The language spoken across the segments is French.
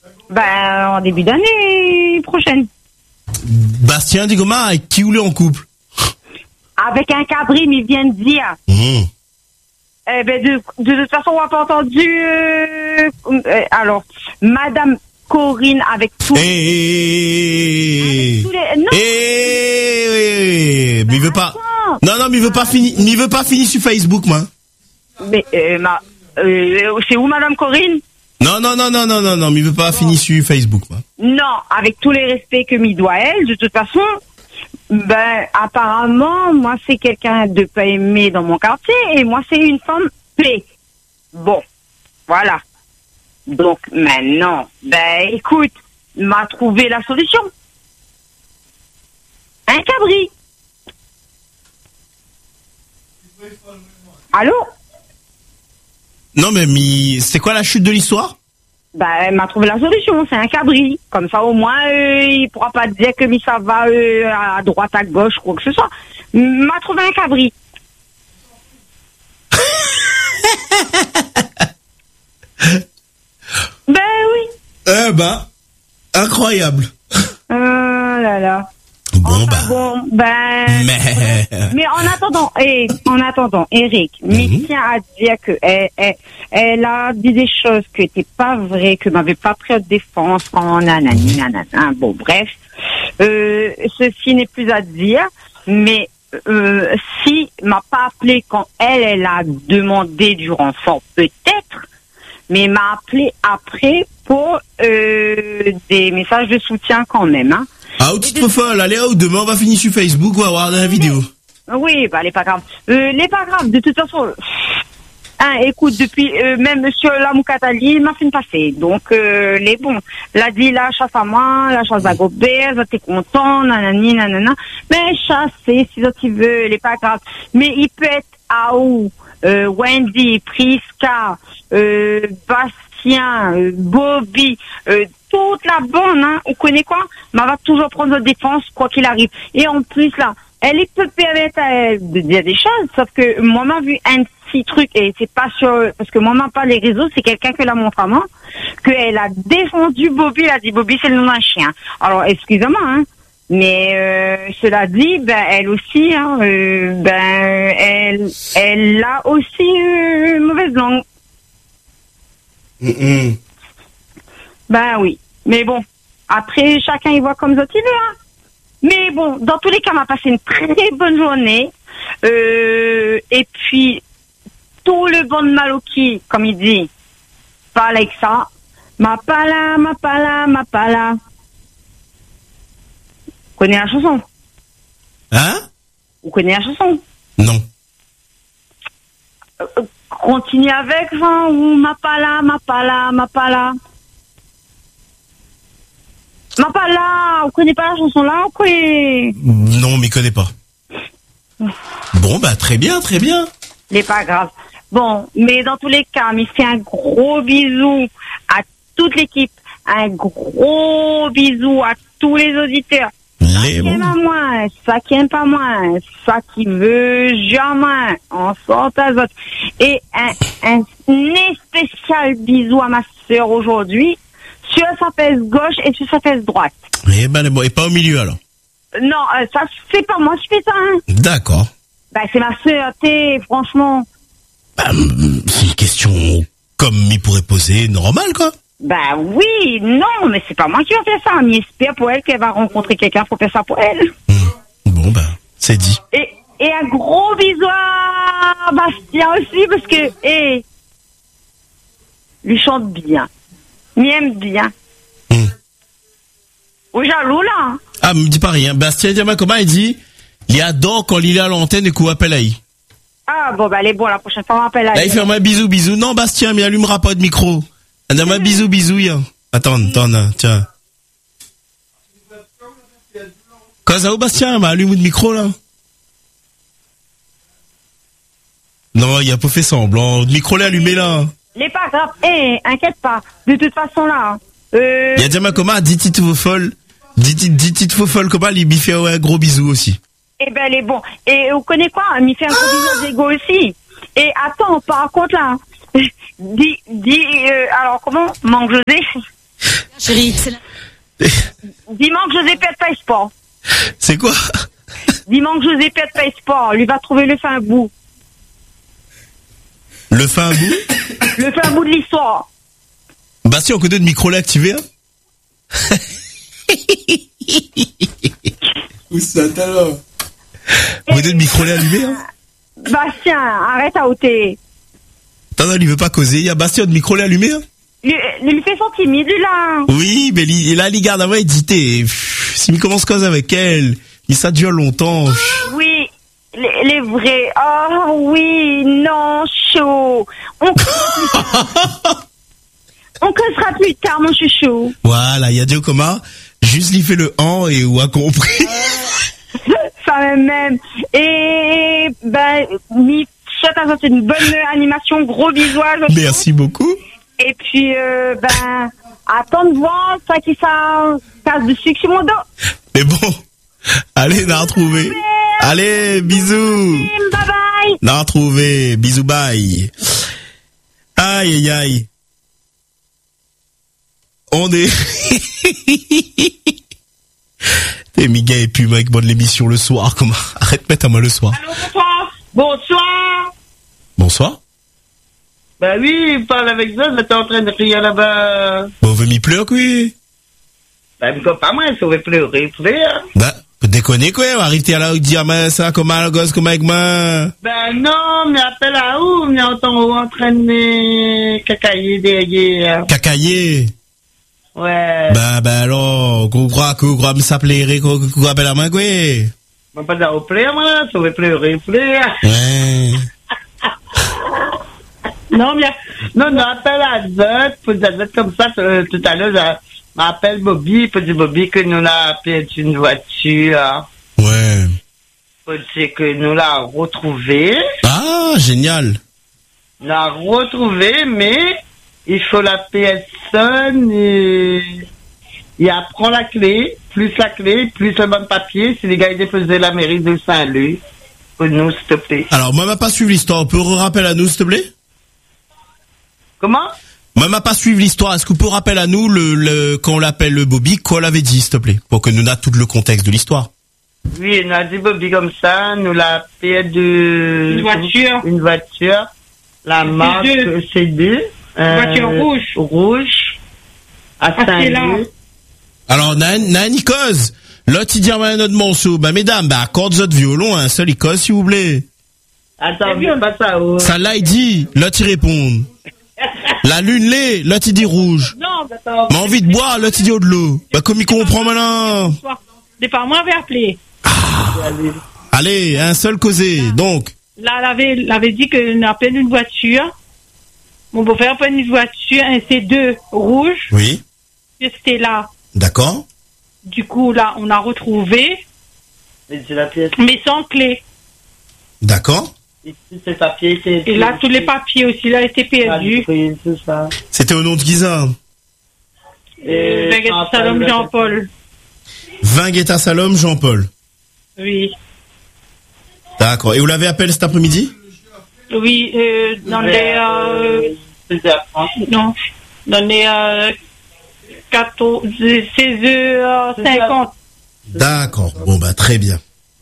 Ben, en début d'année prochaine. Bastien Digoma, avec qui vous êtes en couple? Avec un cabri, mais il vient de dire. Eh ben, de toute façon, on n'a pas entendu, alors, Madame Corinne avec tout. Non. Mais il veut pas. Non, mais il veut pas finir. Mais il veut pas finir sur Facebook, moi. Mais c'est où Madame Corinne? Non, mais il veut pas finir sur Facebook, moi. Non, avec tous les respects que m'y doit elle, de toute façon, ben apparemment, moi c'est quelqu'un de pas aimé dans mon quartier et moi c'est une femme paix. Bon, voilà. Donc maintenant, ben écoute, m'a trouvé la solution. Un cabri. Allô? Non, mais c'est quoi la chute de l'histoire? Bah, elle m'a trouvé la solution, c'est un cabri. Comme ça, au moins, il pourra pas dire que ça va à droite, à gauche, quoi que ce soit. M'a trouvé un cabri. Ben oui. Eh ben, incroyable. Là là. Bon, Mais en attendant, Eric, me tient à dire que elle a dit des choses qui n'étaient pas vraies, que m'avait pas pris de défense, nanana. Bon, bref. Ceci n'est plus à dire, mais si m'a pas appelé quand elle a demandé du renfort, peut-être, mais m'a appelé après pour des messages de soutien quand même, hein. Ah, petite folle, allez, demain on va finir sur Facebook, on va voir la vidéo. Oui, bah, elle est pas grave. Elle est pas grave, de toute façon. Écoute, depuis, même monsieur Lamoukatali, il m'a fait passer. Donc, les bons. L'a dit, la chasse à moi, la chasse à Gobert, t'es content, nanani, nanana. Mais chasser, si tu veux, elle est pas grave. Mais il peut être Aou, Wendy, Priska, Bastien, Bobby, toute la bonne, hein, on connaît quoi, mais elle va toujours prendre notre défense, quoi qu'il arrive. Et en plus, là, elle est peut permettre à elle de dire des choses, sauf que moi, m'a vu un petit truc, et c'est pas sur, parce que moi, m'a pas les réseaux, c'est quelqu'un qui l'a montré à moi, qu'elle a défendu Bobby, elle a dit, Bobby, c'est le nom d'un chien. Alors, excusez-moi, hein, mais, cela dit, ben, elle aussi, hein, elle a aussi, mauvaise langue. Ben oui, mais bon, après chacun y voit comme ça il veut, hein. Mais bon, dans tous les cas, on a passé une très bonne journée. Et puis, tout le bon de Maloki, comme il dit, parle avec ça. Ma pala. Vous connaissez la chanson? Hein? Vous connaissez la chanson? Non. Continue avec, Jean, ou ma pala. Vous connaissez pas la chanson là, quoi? Non, mais connais pas. Bon, bah, très bien. Il est pas grave. Bon, mais dans tous les cas, il fait un gros bisou à toute l'équipe. Un gros bisou à tous les auditeurs. Ça qui aime à moi, ça qui aime pas moi, ça qui veut jamais, on sort à autres. Et un spécial bisou à ma sœur aujourd'hui, sur sa fesse gauche et sur sa fesse droite. Et pas au milieu alors? Non, ça c'est pas moi qui fais ça, hein. D'accord. Bah c'est ma sœur, franchement. Bah, c'est une question comme il pourrait poser normal, quoi. Bah oui, non, mais c'est pas moi qui va faire ça. Mais j'espère pour elle qu'elle va rencontrer quelqu'un pour faire ça pour elle. Bon, bah, c'est dit. Et un gros bisou à Bastien aussi, parce que, lui chante bien. Il aime bien. Ou jaloux, là. Ah, me dis pas rien. Bastien Diama, comment il dit? Il adore quand il est à l'antenne et qu'on appelle Aïe. Ah, bon, bah, elle est bon, la prochaine fois, on appelle Aïe. Là, il fait un bisou. Non, Bastien, mais il allumera pas de micro. Un bisou, hein. Attends, tiens. Quoi ça, Bastien? Bah, allume le micro, là. Non, il a pas fait semblant. Le micro l'est allumé, là. Il est pas grave. Inquiète pas. De toute façon, là. Il y a Diama, comment, dit-il faux folle, comment, il lui fait un gros bisou aussi. Eh ben, elle est bon. Et vous connaissez quoi? Il me fait un gros bisou à Diego aussi. Et attends, par contre, là. Alors comment? Manque José? Chérie, c'est la... Dis-moi que José Pète pèse pas. C'est quoi? Dis-moi que José Pète pèse pas. Lui va trouver le fin bout. Le fin bout? Le fin bout de l'histoire. Bastien, on connaît de micro là activé, hein? Où ça, alors? Vous connaît de micro là allumé, hein? Bastien, arrête à ôter. Non, il veut pas causer. Il y a Bastien de micro là allumé, hein? Lui fait son timide, lui, là. Oui, mais là, il garde avant édité. S'il commence cause avec elle, ça dure longtemps. Oui, les vrais. Oh, oui, non, chaud. On causera plus tard, mon chouchou. Voilà, il y a Dieu commun. Juste lui fait le en et ou a compris. Ça même. Et, ben, mi souhaite à toi une bonne animation. Gros bisous à l'autre. Merci beaucoup. Et puis, ben, attends de voir ça qui ça casse du sucre sur mon dos. Mais bon, allez, n'a retrouvé. Allez, bisous. Bye bye. N'a retrouvé. Bisous, bye. Aïe, aïe, aïe. On est... T'es Miguel et puis mec, bonne l'émission le soir. Comment? Arrête, mets à moi le soir. Allô, bonsoir. Bonsoir. Bonsoir. Bah oui, il parle avec ça, mais t'es en train de crier là-bas. Bon, veut m'y pleurer, oui. Bah, mais pas moi, ça aurait pleuré, frère. Bah, déconner, quoi. Arrive, t'es là, dire, mais ça, comment, le gosse, comment avec moi? Ben non, mais appelle à où? Mais en train de cacailler derrière. Cacailler. Ouais. Bah, alors, qu'on croit me s'appeler, qu'on appelle à moi, quoi. Mais pas d'en pleurer, moi, ça aurait pleuré, frère. Ouais. Non, mais, non, appelle à Zot, pour Zot comme ça, tout à l'heure, m'appelle Bobby, pour dire Bobby que nous l'a perdu une voiture. Ouais. Pour dire que nous l'a retrouvé. Ah, génial. L'a retrouvé, mais il faut la personne et apprend la clé, plus le bon papier, si les gars ils déposaient la mairie de Saint-Louis. Pour nous, s'il te plaît. Alors, moi, m'a pas suivi l'histoire. On peut rappeler à nous, s'il te plaît? Comment? Moi, m'a pas suivi l'histoire. Est-ce que vous pouvez rappeler à nous quand on l'appelle le Bobby, quoi l'avait dit, s'il te plaît? Pour que nous n'a tout le contexte de l'histoire. Oui, on a dit Bobby comme ça, nous l'a perdu une voiture. La marque, c'est deux. Voiture rouge. Rouge. À Saint-Louis. Alors, n'a une cause. L'autre, il dit à notre morceau. Bah, mesdames, bah, accorde votre violon, un seul cause, s'il vous plaît. Attends, mais pas ça, oh. Ça là, il dit, l'autre, il répond. La lune l'est, l'autre, il dit rouge. Non, attends. M'a envie de boire, l'autre, il dit eau de l'eau. Bah, comme il comprend maintenant. Départ, moi, avait appelé. Allez, un seul causé, donc. Là, elle avait dit qu'on appelle une voiture. Mon beau-frère appelle une voiture, un C2 rouge. Oui. C'était là. D'accord. Du coup, là, on a retrouvé, mais sans clé. D'accord. Et là, tous les papiers aussi, là, étaient perdus. C'était au nom de Guisa. Salom Jean-Paul. 20 Guetta Salom Jean-Paul. Oui. D'accord. Et vous l'avez appelé cet après-midi? Oui, dans les... non, dans les 14, 16h50. D'accord. Bon, bah, très bien.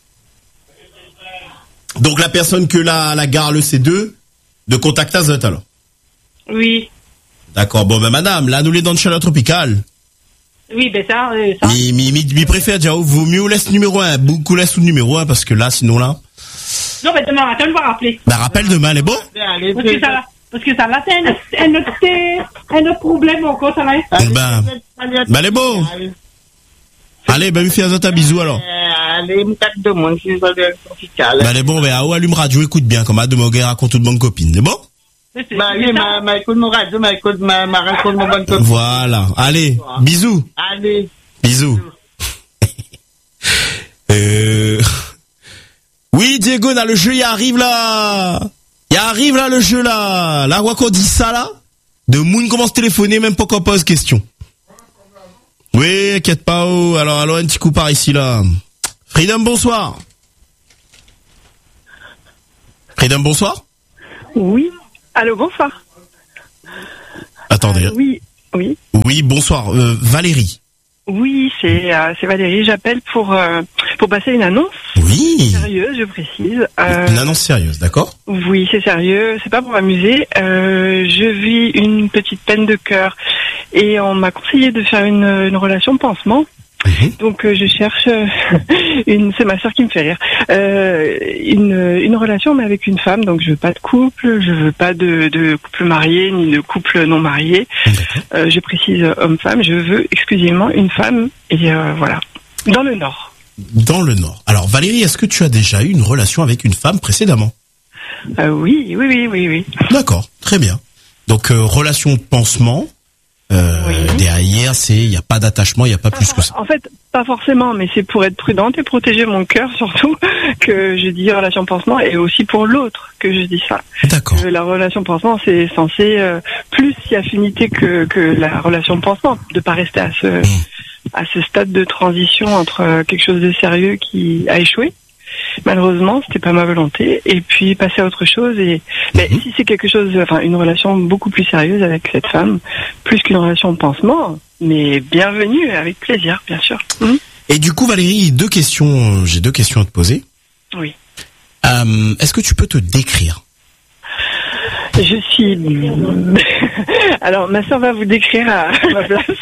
Donc, la personne que la gare le C2, de contact à Zot, alors? Oui. D'accord. Bon, bah, madame, là, nous les dans le chaleur tropicale. Oui, ben ça. Mi préfère dire, vaut mieux laisse numéro 1, beaucoup laisse sous numéro 1, parce que là, sinon là. Non, mais demain matin, on va rappeler. Bah, rappelle demain, elle est bon? Parce que ça là, c'est un autre problème encore, ça là. Bah, elle est bon. Allez, bah, lui fais un bisous, alors. Allez, m't'aide de monde, je suis dans le tropical. Bah, elle est bon, bah, allume radio, écoute bien, comme à demain, on raconte toute bonne copine, c'est bon? Bah oui, écoute mon radio, écoute raconte mon bonne copine. Voilà. Allez, bisous. Allez. Bisous. Oui, Diego, là, le jeu, il arrive là. Il arrive là, le jeu là. Là, quoi qu'on dit ça là? De Moon commence à téléphoner, même pas qu'on pose question. Oui, inquiète pas, oh. Alors, un petit coup par ici là. Freedom, bonsoir. Freedom, bonsoir. Oui. Allô, bonsoir. Attendez. Oui. Oui. Oui, bonsoir. Valérie. Oui, c'est Valérie. J'appelle pour passer une annonce. Oui. Sérieuse, je précise. Une annonce sérieuse, d'accord? Oui, c'est sérieux. C'est pas pour m'amuser. Je vis une petite peine de cœur et on m'a conseillé de faire une relation pansement. Donc je cherche c'est ma sœur qui me fait rire, une relation mais avec une femme. Donc je veux pas de couple, je veux pas de couple marié ni de couple non marié. Je précise homme-femme, je veux exclusivement une femme et voilà, dans le Nord. Dans le Nord. Alors Valérie, est-ce que tu as déjà eu une relation avec une femme précédemment? Oui. D'accord, très bien. Donc relation de pansement. Derrière, il n'y a pas d'attachement, il n'y a pas plus que ça. En fait, pas forcément, mais c'est pour être prudente et protéger mon cœur surtout que je dis relation pansement, et aussi pour l'autre que je dis ça. D'accord. La relation pansement, c'est censé plus y affinité que la relation pansement, de pas rester à ce stade de transition entre quelque chose de sérieux qui a échoué. Malheureusement, c'était pas ma volonté, et puis passer à autre chose. Mais si c'est quelque chose, enfin une relation beaucoup plus sérieuse avec cette femme, plus qu'une relation de pansement, mais bienvenue, avec plaisir, bien sûr. Et du coup, Valérie, j'ai deux questions à te poser. Oui. Est-ce que tu peux te décrire? Je suis. Alors, ma sœur va vous décrire à ma place.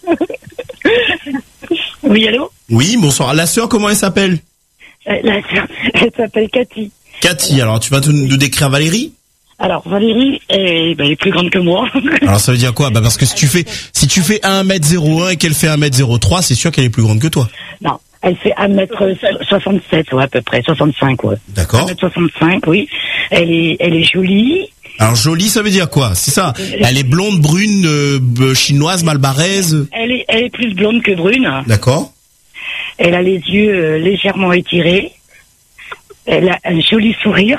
Oui, allô? Oui, bonsoir. La sœur, comment elle s'appelle? La sœur, elle s'appelle Cathy. Cathy, alors tu vas nous décrire Valérie? Alors Valérie elle est plus grande que moi. Alors ça veut dire quoi? Parce que si tu fais 1m01 et qu'elle fait 1m03, c'est sûr qu'elle est plus grande que toi. Non, elle fait 1m67, ouais, à peu près, 65, ouais. D'accord. 1m65, oui. Elle est jolie. Alors jolie, ça veut dire quoi? C'est ça? Elle est blonde, brune, chinoise, malbaraise? Elle est plus blonde que brune. D'accord. Elle a les yeux légèrement étirés. Elle a un joli sourire.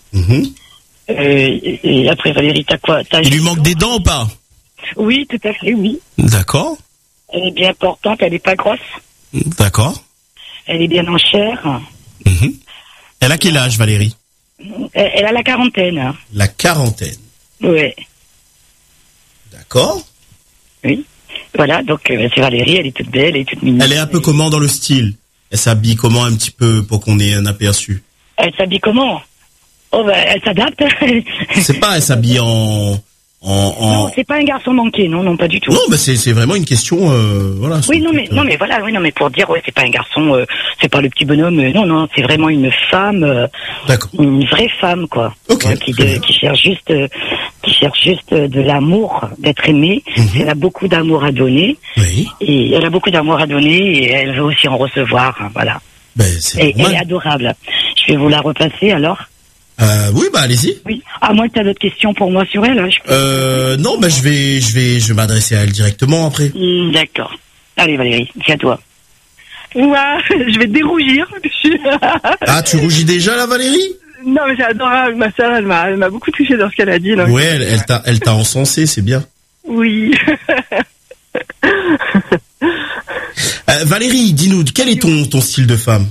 Et après, Valérie, t'as quoi? Il lui manque des dents ou pas? Oui, tout à fait, oui. D'accord. Elle est bien portante, elle n'est pas grosse. D'accord. Elle est bien en chair. Elle a quel âge, Valérie? Elle a la quarantaine. La quarantaine. Oui. D'accord. Oui. Voilà, donc c'est Valérie, elle est toute belle, elle est toute mignonne. Elle est un peu comment dans le style? Elle s'habille comment un petit peu pour qu'on ait un aperçu? Elle s'habille comment? Oh ben, elle s'adapte. C'est pas, elle s'habille en... Non, c'est pas un garçon manqué, non, pas du tout. Non, mais c'est vraiment une question, voilà. Oui, non mais voilà, oui, non mais pour dire, ouais, c'est pas un garçon, c'est pas le petit bonhomme, non, c'est vraiment une femme, une vraie femme, quoi. Okay, qui cherche juste de l'amour, d'être aimée. Elle a beaucoup d'amour à donner. Oui. Et elle a beaucoup d'amour à donner et elle veut aussi en recevoir, voilà. Ben, et elle est adorable. Je vais vous la repasser alors. Oui, allez-y. Oui. À moins que tu as d'autres questions pour moi sur elle. Non, je vais m'adresser à elle directement après. D'accord. Allez Valérie, c'est à toi. Ouah, je vais dérougir. Ah, tu rougis déjà là, Valérie? Non, mais c'est adorable. Ma sœur, elle m'a beaucoup touchée dans ce qu'elle a dit. Donc... Ouais, elle t'a encensé, c'est bien. Oui. Valérie, dis-nous, quel est ton style de femme?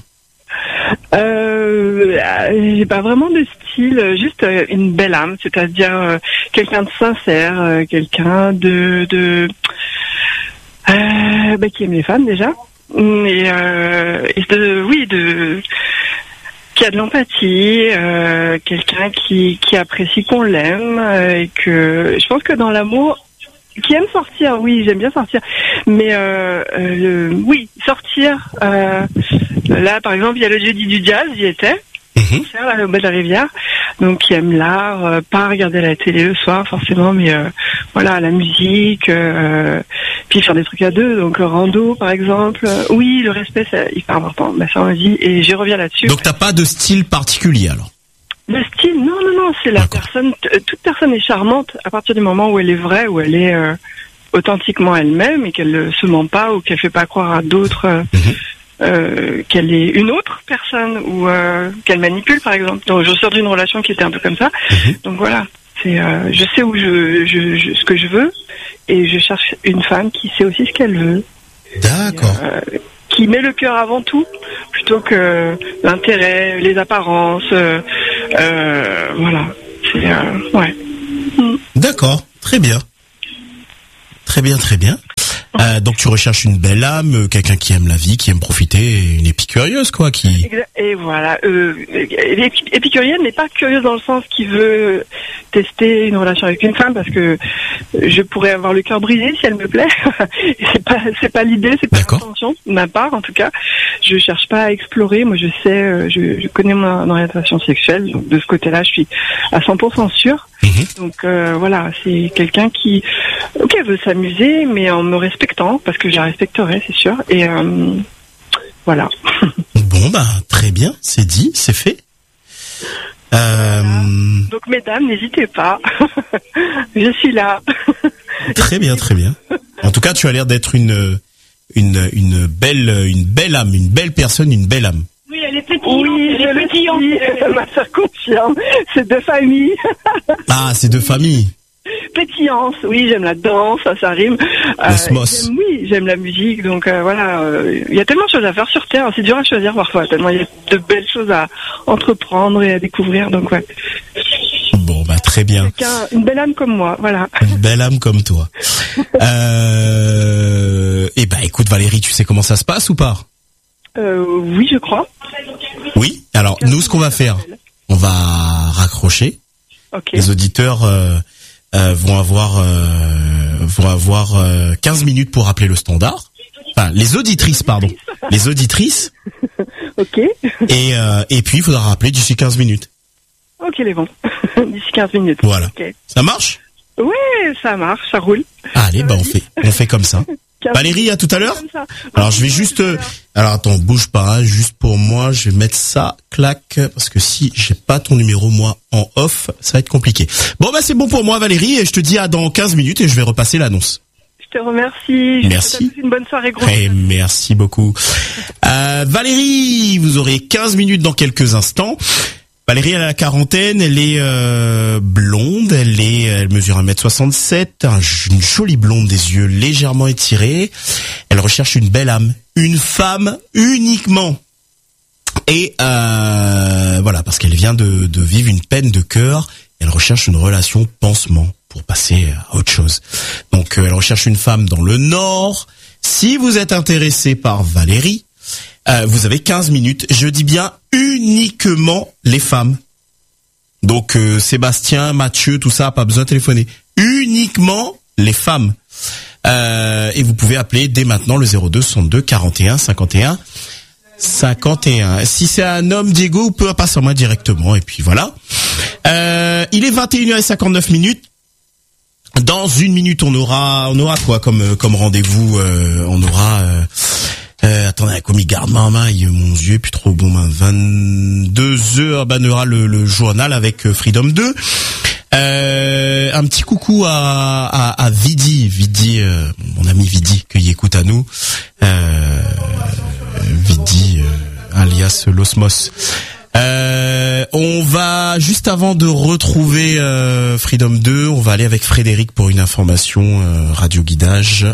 J'ai pas vraiment de style, juste une belle âme, c'est-à-dire quelqu'un de sincère, quelqu'un qui aime les femmes déjà, qui a de l'empathie, quelqu'un qui apprécie qu'on l'aime, et que je pense que dans l'amour, qui aime sortir, oui, j'aime bien sortir, mais oui, sortir. Là, par exemple, il y a le jeudi du jazz, j'y étais, là, au bas de la rivière, donc qui aime l'art, pas regarder la télé le soir forcément, mais voilà, la musique, puis faire des trucs à deux, donc rando par exemple. Oui, le respect, c'est hyper important, ça on dit, et je reviens là-dessus. Donc t'as pas de style particulier alors? Le style, non, c'est la personne, toute personne est charmante à partir du moment où elle est vraie, où elle est authentiquement elle-même et qu'elle ne se ment pas ou qu'elle fait pas croire à d'autres qu'elle est une autre personne ou qu'elle manipule par exemple. Donc je sors d'une relation qui était un peu comme ça. Donc voilà, c'est je sais où ce que je veux et je cherche une femme qui sait aussi ce qu'elle veut. D'accord. Qui met le cœur avant tout plutôt que l'intérêt, les apparences. Voilà, c'est ouais. D'accord, très bien. très bien, très bien. Donc tu recherches une belle âme, quelqu'un qui aime la vie, qui aime profiter, une épicurieuse quoi, qui. Et voilà, épicurienne, mais pas curieuse dans le sens qui veut tester une relation avec une femme, parce que je pourrais avoir le cœur brisé si elle me plaît. c'est pas l'idée, c'est pas l'intention de ma part en tout cas. Je cherche pas à explorer. Moi, je sais, je connais mon orientation sexuelle, donc de ce côté-là, je suis à 100% sûre. Donc voilà, c'est quelqu'un qui, veut s'amuser, mais en me respectant, parce que je la respecterai, c'est sûr. Et voilà. Bon bah très bien, c'est dit, c'est fait. Donc mesdames, n'hésitez pas. Je suis là. Très bien, très bien. En tout cas, tu as l'air d'être une belle âme, une belle personne, une belle âme. Oui, elle est pétillante. Oui, elle est pétillante. Ma soeur confirme. C'est de famille. Ah, c'est de famille. Pétillance, oui, j'aime la danse, ça rime. J'aime la musique, donc voilà. Il y a tellement de choses à faire sur Terre, c'est dur à choisir parfois, tellement il y a de belles choses à entreprendre et à découvrir, donc ouais. Bon, bah très bien. Une belle âme comme moi, voilà. Une belle âme comme toi. Et bah écoute Valérie, tu sais comment ça se passe ou pas? Oui, je crois. Oui, alors nous ce qu'on va faire, on va raccrocher. Okay. Les auditeurs vont avoir 15 minutes pour appeler le standard. Enfin, les auditrices, pardon. Les auditrices. Ok. Et puis il faudra rappeler d'ici 15 minutes. Ok, les bons. D'ici 15 minutes. Voilà. Okay. Ça marche? Ouais, ça marche, ça roule. Allez, bah on fait comme ça. Valérie, à tout à l'heure. Alors je vais juste, alors attends, bouge pas, hein, juste pour moi, je vais mettre ça, clac, parce que si j'ai pas ton numéro moi en off, ça va être compliqué. Bon bah c'est bon pour moi Valérie, et je te dis à dans 15 minutes et je vais repasser l'annonce. Je te remercie. Merci. Je te souhaite une bonne soirée, gros. Et merci beaucoup. Valérie, vous aurez 15 minutes dans quelques instants. Valérie, elle a la quarantaine, elle est blonde, elle mesure 1m67, une jolie blonde, des yeux légèrement étirés. Elle recherche une belle âme, une femme uniquement. Et voilà, parce qu'elle vient de vivre une peine de cœur, elle recherche une relation pansement pour passer à autre chose. Donc elle recherche une femme dans le Nord. Si vous êtes intéressé par Valérie, vous avez 15 minutes, je dis bien uniquement les femmes. Donc Sébastien, Mathieu, tout ça, pas besoin de téléphoner. Uniquement les femmes. Et vous pouvez appeler dès maintenant le 02 62 41 51 51. Si c'est un homme, Diego, vous pouvez passer en moi directement. Et puis voilà. Il est 21h59. Dans une minute, on aura quoi comme rendez-vous? On aura... attendez, comme il garde ma main, mon Dieu, plus trop bon, 22h, on aura le journal avec Freedom 2. Un petit coucou à Vidi, mon ami Vidi, qui écoute à nous. Vidi, alias l'Osmos. On va, juste avant de retrouver Freedom 2, on va aller avec Frédéric pour une information radio guidage.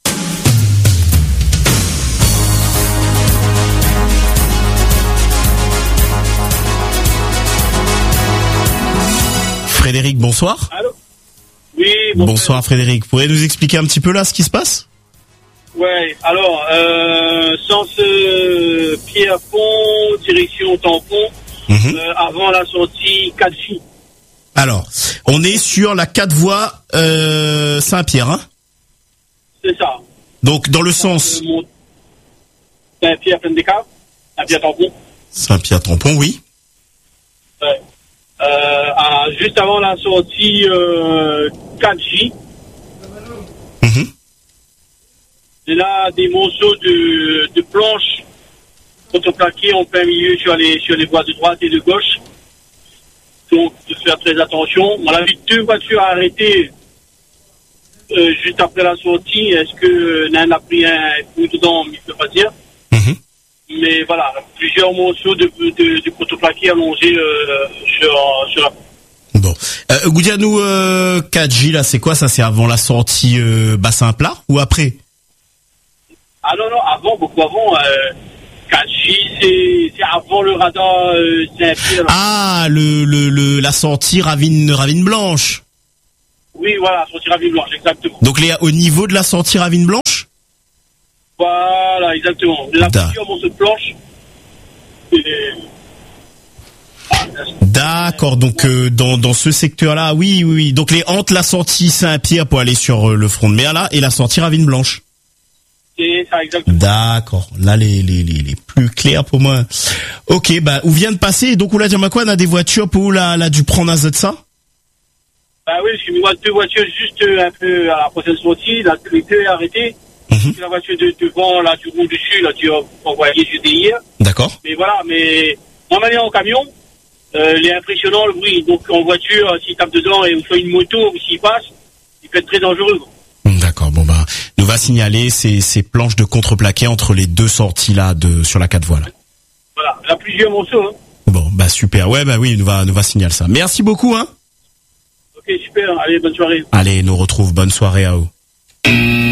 Frédéric, bonsoir. Allô? Oui, bonsoir Frédéric. Vous pourriez nous expliquer un petit peu là ce qui se passe? Ouais, alors, sens Pierrepont, direction Tampon, avant la sortie 4J. Alors, on est sur la 4 voies Saint-Pierre, hein? C'est ça. Donc, dans le sens... Saint-Pierre, plein des caves, Saint-Pierre-Tampon. Saint-Pierre-Tampon, oui. Ouais. Juste avant la sortie 4J. Et là, des morceaux de planches contreplaquées en plein milieu sur les voies de droite et de gauche. Donc, de faire très attention. On a vu 2 voitures arrêtées juste après la sortie. Est-ce que l'un a pris un coup dedans? Je ne peux pas dire. Mais voilà, plusieurs morceaux de contreplaqué allongés sur la... Bon. Goudianou 4J, là, c'est quoi ça? C'est avant la sortie bassin plat ou après? Ah non, avant, beaucoup avant. 4J, c'est avant le radar Saint-Pierre. Ah, la sortie Ravine Blanche. Oui, voilà, sortie ravine blanche, exactement. Donc au niveau de la sortie ravine blanche? Voilà, exactement. La plusieurs morceaux de planche. D'accord, donc dans ce secteur-là, oui. Donc les entre la sortie Saint-Pierre pour aller sur le front de mer là et la sortie ravine blanche. C'est ça, exactement. D'accord, là les plus clairs pour moi. Ok, bah où vient de passer, donc où la Diamaquan a des voitures pour où là dû prendre un ça? Bah oui, parce que moi deux voitures juste un peu à la prochaine sortie, là les deux arrêtés. C'est la voiture de devant, là du roule dessus, là tu vas envoyer sur hier. D'accord. Mais voilà, mais en manière en camion, il est impressionnant le bruit. Donc en voiture, s'il tape dedans et on fait une moto ou s'il passe, il peut être très dangereux. D'accord, bon bah nous va signaler ces planches de contreplaqué entre les deux sorties là sur la 4 voies là. Voilà, il y a plusieurs morceaux. Hein. Bon bah super, ouais bah oui, nous va signaler ça. Merci beaucoup hein. Ok super, allez bonne soirée. Allez, nous retrouve, bonne soirée à vous.